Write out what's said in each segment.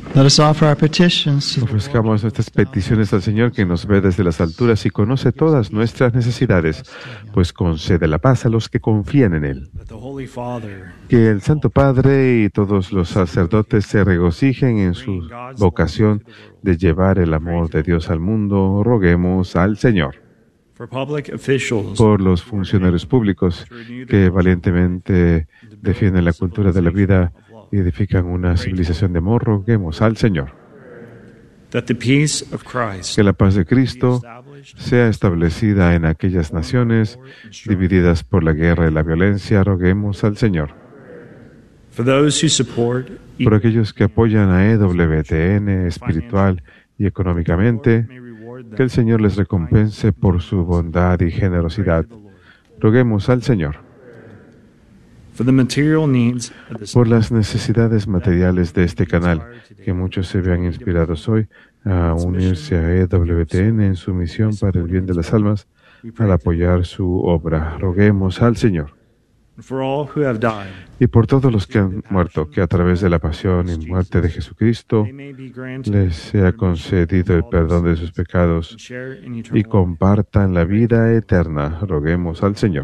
Let us offer our petitions to the Lord. Ofrezcamos nuestras peticiones al Señor, que nos ve desde las alturas y conoce todas nuestras necesidades, pues concede la paz a los que confían en Él. That the Holy Father Que el Santo Padre y todos los sacerdotes se regocijen en su vocación de llevar el amor de Dios al mundo. Roguemos al Señor. for public officials Por los funcionarios públicos que valientemente defienden la cultura de la vida y edifican una civilización de amor, roguemos al Señor. that the peace of Christ Que la paz de Cristo established sea establecida en aquellas naciones divididas por la guerra y la violencia, roguemos al Señor. for those who support Por aquellos que apoyan a EWTN espiritual y económicamente, may reward them que el Señor les recompense por su bondad y generosidad. Roguemos al Señor. for the material needs of this Por las necesidades materiales de este canal, que muchos se vean inspirados hoy a unirse a EWTN en su misión para el bien de las almas, al apoyar su obra. Roguemos al Señor. for all who have died, Y por todos los que han muerto, que a través de la pasión y muerte de Jesucristo they may be granted les sea concedido el perdón de sus pecados and share in y eternal life. compartan la vida eterna. Roguemos al Señor.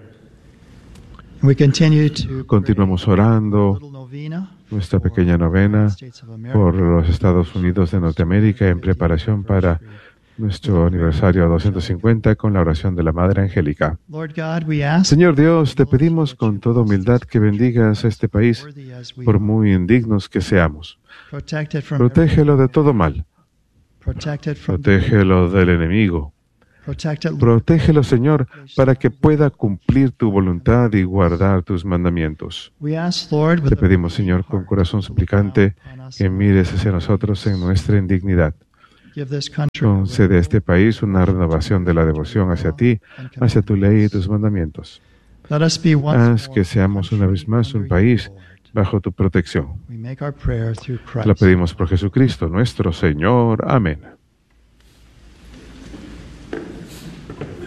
We continue to Continuamos orando little novena nuestra pequeña novena States of America. por los Estados Unidos de Norteamérica en preparación para nuestro aniversario 250 con la oración de la Madre Angélica. Lord God, we ask Señor Dios, te pedimos con toda humildad que bendigas a este país, worthy as we por muy indignos que seamos. protect it from Protégelo de todo mal. protect it from Protégelo del enemigo. protect it, Lord. Protégelo, Señor, para que pueda cumplir tu voluntad y guardar tus mandamientos. We ask, Lord, with Te pedimos, Señor, con corazón suplicante, que mires hacia nosotros en nuestra indignidad. give this country Concede a este país una renovación de la devoción hacia ti, hacia tu ley y tus mandamientos. Let us be once Haz more que seamos una vez más un país bajo tu protección. we make our prayer through Te lo Christ. pedimos por Jesucristo, nuestro Señor. Amén.